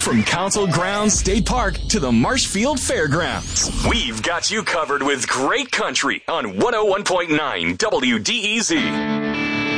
From Council Grounds State Park to the Marshfield Fairgrounds, we've got you covered with great country on 101.9 WDEZ.